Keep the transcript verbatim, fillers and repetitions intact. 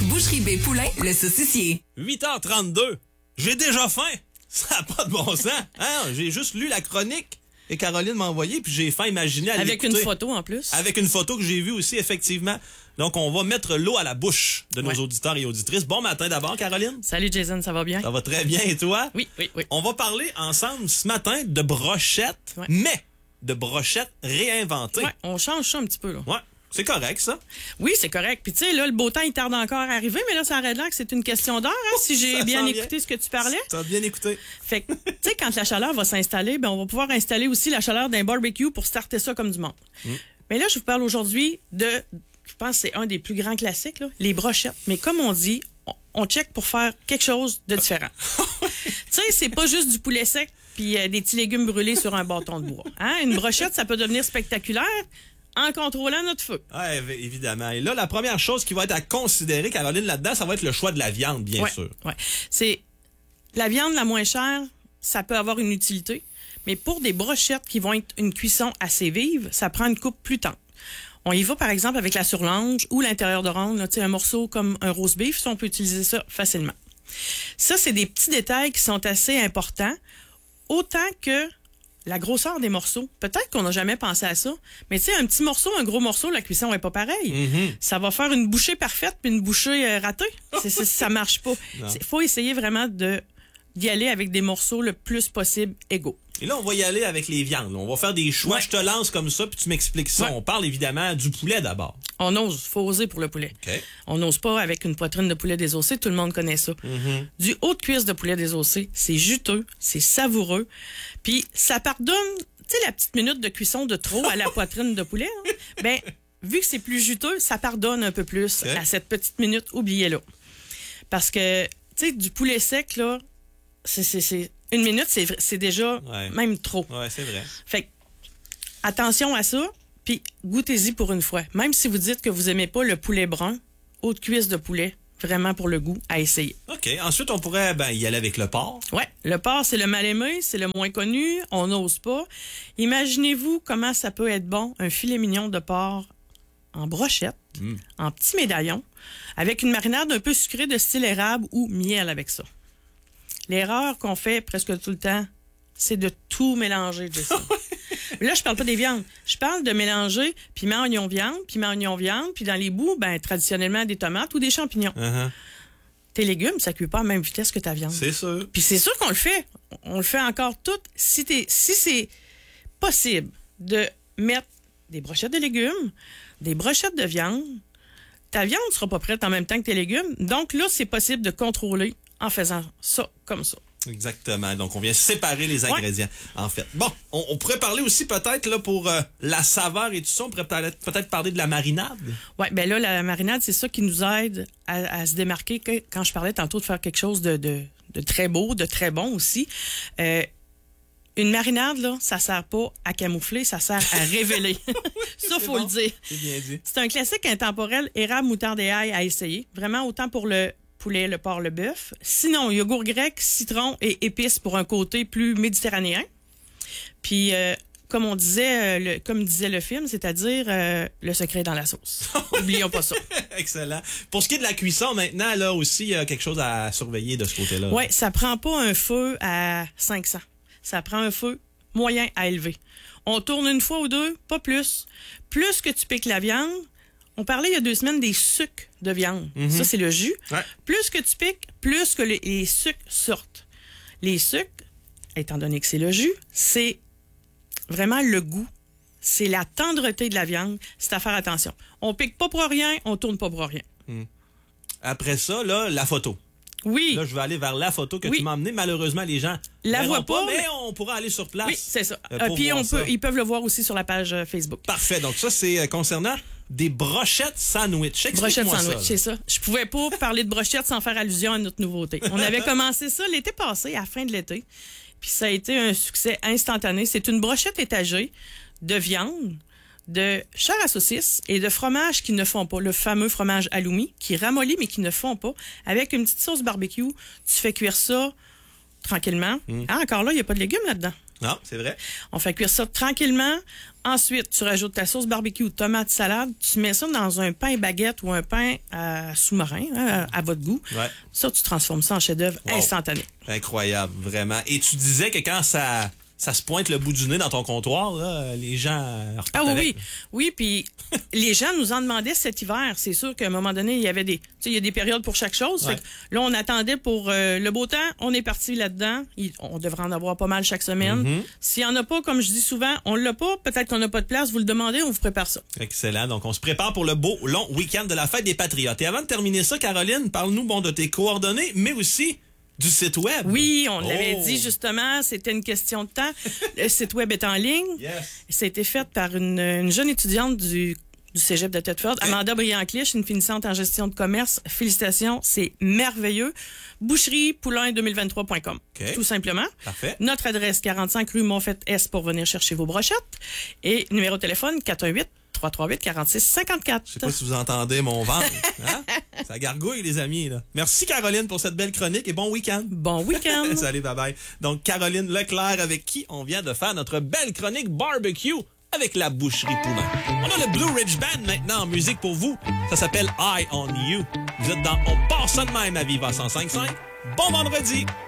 Boucherie B Poulain, le saucissier. huit heures trente-deux. J'ai déjà faim. Ça n'a pas de bon sens. Hein? J'ai juste lu la chronique que Caroline m'a envoyée, puis j'ai faim imaginer à Avec l'écouter. une photo en plus. Avec une photo que j'ai vue aussi, effectivement. Donc, on va mettre l'eau à la bouche de nos Ouais. auditeurs et auditrices. Bon matin d'abord, Caroline. Salut Jason, ça va bien? Ça va très bien, et toi? Oui, oui, oui. On va parler ensemble ce matin de brochettes, Ouais. mais de brochettes réinventées. Ouais, on change ça un petit peu, là. Ouais, c'est correct, ça. Oui, c'est correct. Puis tu sais, là, le beau temps, il tarde encore à arriver, mais là, ça arrête là que c'est une question d'heure, hein, si j'ai Ça bien s'en écouté vient. ce que tu parlais. T'as bien écouté. Fait que, tu sais, quand la chaleur va s'installer, ben, on va pouvoir installer aussi la chaleur d'un barbecue pour starter ça comme du monde. Mm. Mais là, je vous parle aujourd'hui de, je pense que c'est un des plus grands classiques, là, les brochettes. Mais comme on dit, on, on check pour faire quelque chose de différent. Tu sais, c'est pas juste du poulet sec puis euh, des petits légumes brûlés sur un bâton de bois. Hein? Une brochette, ça peut devenir spectaculaire en contrôlant notre feu. Ouais, évi- évidemment. Et là, la première chose qui va être à considérer, Caroline, là-dedans, ça va être le choix de la viande, bien Ouais, sûr. ouais. C'est la viande la moins chère, ça peut avoir une utilité, mais pour des brochettes qui vont être une cuisson assez vive, ça prend une coupe plus tendre. On y va par exemple avec la surlange ou l'intérieur de ronde, là, tu sais, un morceau comme un roast beef, ça, on peut utiliser ça facilement. Ça, c'est des petits détails qui sont assez importants, autant que la grosseur des morceaux. Peut-être qu'on n'a jamais pensé à ça, mais tu sais, un petit morceau, un gros morceau, la cuisson est pas pareille. Mm-hmm. Ça va faire une bouchée parfaite puis une bouchée euh, ratée. C'est, c'est, ça marche pas. Il faut essayer vraiment de d'y aller avec des morceaux le plus possible égaux. Et là, on va y aller avec les viandes. On va faire des choix. Ouais. Je te lance comme ça, puis tu m'expliques ça. Ouais. On parle évidemment du poulet d'abord. On ose, faut oser pour le poulet. OK. On n'ose pas avec une poitrine de poulet désossé, tout le monde connaît ça. Mm-hmm. Du haut de cuisse de poulet désossé, c'est juteux, c'est savoureux, puis ça pardonne, tu sais, la petite minute de cuisson de trop à la poitrine de poulet. Hein? Ben, vu que c'est plus juteux, ça pardonne un peu plus OK. à cette petite minute, oubliez-la. Parce que, tu sais, du poulet sec, là, c'est, c'est, c'est une minute, c'est, vrai- c'est déjà Ouais. même trop. Ouais, c'est vrai. Fait que, attention à ça, puis goûtez-y pour une fois. Même si vous dites que vous aimez pas le poulet brun, haute cuisse de poulet, vraiment pour le goût, à essayer. OK. Ensuite, on pourrait ben, y aller avec le porc. Ouais, le porc, c'est le mal aimé, c'est le moins connu, on n'ose pas. Imaginez-vous comment ça peut être bon, un filet mignon de porc en brochette, Mm. en petits médaillons, avec une marinade un peu sucrée de style érable ou miel avec ça. L'erreur qu'on fait presque tout le temps, c'est de tout mélanger, Jason. Mais là, je parle pas des viandes. Je parle de mélanger piment, oignon, viande, piment, oignon, viande, puis dans les bouts, ben, traditionnellement, des tomates ou des champignons. Uh-huh. Tes légumes, ça cuit pas à la même vitesse que ta viande. C'est sûr. Puis c'est sûr qu'on le fait. On le fait encore tout. Si, t'es, si c'est possible de mettre des brochettes de légumes, des brochettes de viande, ta viande ne sera pas prête en même temps que tes légumes. Donc là, c'est possible de contrôler en faisant ça comme ça. Exactement. Donc, on vient séparer les ingrédients, en fait. Bon, on, on pourrait parler aussi peut-être là pour euh, la saveur et tout ça. On pourrait peut-être peut-être parler de la marinade. Ouais, ben là, la marinade, c'est ça qui nous aide à, à se démarquer. Que, quand je parlais tantôt de faire quelque chose de, de, de très beau, de très bon aussi, euh, une marinade, là, ça sert pas à camoufler, ça sert à révéler. Ça, faut bon. le dire. C'est bien dit. C'est un classique intemporel, érable, moutarde et ail à essayer. Vraiment autant pour le poulet, le porc, le bœuf. Sinon, yogourt grec, citron et épices pour un côté plus méditerranéen. Puis, euh, comme on disait, euh, le, comme disait le film, c'est-à-dire euh, le secret dans la sauce. Oublions pas ça. Excellent. Pour ce qui est de la cuisson, maintenant, là aussi, il y a quelque chose à surveiller de ce côté-là. Ouais, ça prend pas un feu à cinq cents. Ça prend un feu moyen à élever. On tourne une fois ou deux, pas plus. Plus que tu piques la viande, on parlait il y a deux semaines des sucs de viande. Mm-hmm. Ça, c'est le jus. Ouais. Plus que tu piques, plus que les, les sucs sortent. Les sucs, étant donné que c'est le jus, c'est vraiment le goût. C'est la tendreté de la viande. C'est à faire attention. On pique pas pour rien, on tourne pas pour rien. Après ça, là, la photo. Oui. Là, je vais aller vers la photo que Oui. tu m'as emmenée. Malheureusement, les gens La verront voient pas, mais, mais- on pourra aller sur place. Oui, c'est ça. euh, Euh, pour puis voir on ça. peut, ils peuvent le voir aussi sur la page euh, Facebook. Parfait. Donc ça, c'est euh, concernant des brochettes sandwich. Brochettes Explique-moi sandwich, ça, c'est ça. Je pouvais pas parler de brochettes sans faire allusion à notre nouveauté. On avait commencé ça l'été passé, à la fin de l'été. Puis ça a été un succès instantané. C'est une brochette étagée de viande, de chair à saucisse et de fromage qui ne fond pas. Le fameux fromage halloumi qui ramollit mais qui ne fond pas. Avec une petite sauce barbecue, tu fais cuire ça tranquillement. Mm. Ah, encore là, il n'y a pas de légumes là-dedans. Non, c'est vrai. On fait cuire ça tranquillement. Ensuite, tu rajoutes ta sauce barbecue, tomate, salade. Tu mets ça dans un pain baguette ou un pain à sous-marin, hein, à votre goût. Ouais. Ça, tu transformes ça en chef-d'œuvre Wow. instantané. Incroyable, vraiment. Et tu disais que quand ça, ça se pointe le bout du nez dans ton comptoir, là, les gens euh, repartent Ah oui, avec. oui. Oui, puis les gens nous en demandaient cet hiver. C'est sûr qu'à un moment donné, il y avait des... Tu sais, il y a des périodes pour chaque chose. Ouais. Fait que là, on attendait pour euh, le beau temps. On est parti là-dedans. Il- on devrait en avoir pas mal chaque semaine. Mm-hmm. S'il y en a pas, comme je dis souvent, on l'a pas. Peut-être qu'on n'a pas de place. Vous le demandez, on vous prépare ça. Excellent. Donc, on se prépare pour le beau, long week-end de la fête des Patriotes. Et avant de terminer ça, Caroline, parle-nous bon de tes coordonnées, mais aussi du site web. Oui, on l'avait Oh. dit justement. C'était une question de temps. Le site web est en ligne. Yes. Ça a été fait par une, une jeune étudiante du, du cégep de Thetford, Amanda Briand-Clich, une finissante en gestion de commerce. Félicitations, c'est merveilleux. boucherie poulain deux mille vingt-trois point com, OK. tout simplement. Parfait. Notre adresse, quarante-cinq rue Montfait-Est pour venir chercher vos brochettes. Et numéro de téléphone, quatre un huit, trois trois huit, quatre six cinq quatre. Je sais pas si vous entendez mon ventre. Hein? Ça gargouille, les amis. Là. Merci, Caroline, pour cette belle chronique et bon week-end. Bon week-end. Salut, bye-bye. Donc, Caroline Leclerc, avec qui on vient de faire notre belle chronique barbecue avec la boucherie Poulain. On a le Blue Ridge Band maintenant en musique pour vous. Ça s'appelle Eye on You. Vous êtes dans On part ça de même à Viva cent cinq point cinq. Bon vendredi!